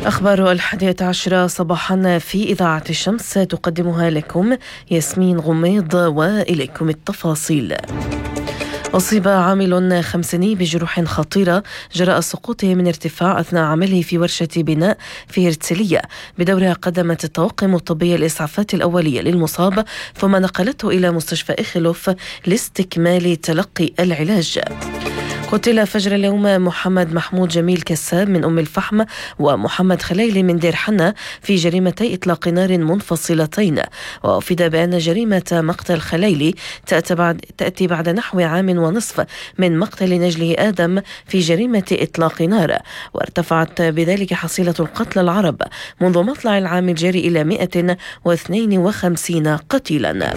أخبار 11 صباحا في إذاعة الشمس تقدمها لكم ياسمين غميض، وإليكم التفاصيل. أصيب عامل خمسيني بجروح خطيرة جراء سقوطه من ارتفاع أثناء عمله في ورشة بناء في هرتسلية. بدورها قدمت الطواقم الطبية الإسعافات الأولية للمصاب، ثم نقلته إلى مستشفى إخلوف لاستكمال تلقي العلاج. قتل فجر اليوم محمد محمود جميل كساب من أم الفحم ومحمد خليلي من دير حنة في جريمتي إطلاق نار منفصلتين. وأفيد بأن جريمة مقتل خليلي تأتي بعد نحو عام ونصف من مقتل نجله آدم في جريمة إطلاق نار، وارتفعت بذلك حصيلة القتلى العرب منذ مطلع العام الجاري إلى 152 قتيلا.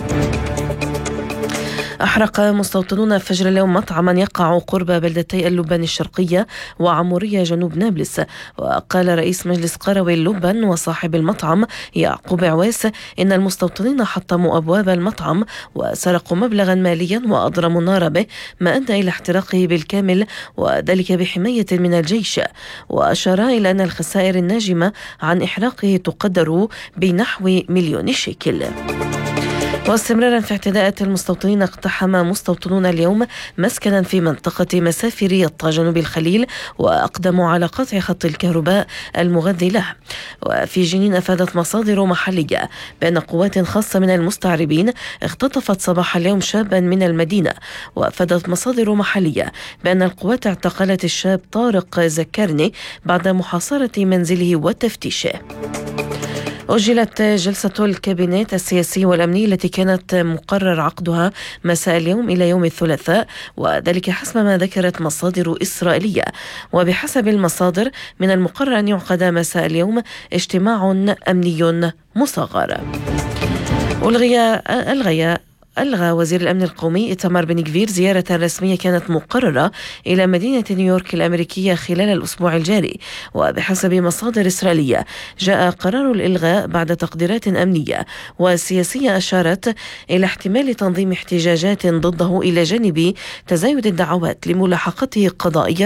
أحرق مستوطنون فجر اليوم مطعما يقع قرب بلدتي اللبن الشرقية وعمورية جنوب نابلس. وقال رئيس مجلس قروي اللبن وصاحب المطعم يعقوب عويس إن المستوطنين حطموا أبواب المطعم وسرقوا مبلغا ماليا وأضرموا النار به، ما أدى إلى احتراقه بالكامل، وذلك بحماية من الجيش. وأشار إلى أن الخسائر الناجمة عن إحراقه تقدر بنحو 1,000,000 شيكل. واستمرارا في اعتداءات المستوطنين، اقتحم مستوطنون اليوم مسكنا في منطقة مسافر يطا جنوب الخليل، وأقدموا على قطع خط الكهرباء المغذي له. وفي جنين أفادت مصادر محلية بأن قوات خاصة من المستعربين اختطفت صباح اليوم شابا من المدينة. وأفادت مصادر محلية بأن القوات اعتقلت الشاب طارق زكرني بعد محاصرة منزله وتفتيشه. أجلت جلسة الكابينت السياسي والأمني التي كانت مقرر عقدها مساء اليوم إلى يوم الثلاثاء، وذلك حسب ما ذكرت مصادر إسرائيلية. وبحسب المصادر من المقرر أن يعقد مساء اليوم اجتماع أمني مصغر. ألغى وزير الأمن القومي إيتمار بن غفير زيارة رسمية كانت مقررة إلى مدينة نيويورك الأمريكية خلال الأسبوع الجاري. وبحسب مصادر إسرائيلية جاء قرار الإلغاء بعد تقديرات أمنية وسياسية أشارت إلى احتمال تنظيم احتجاجات ضده إلى جانب تزايد الدعوات لملاحقته قضائيا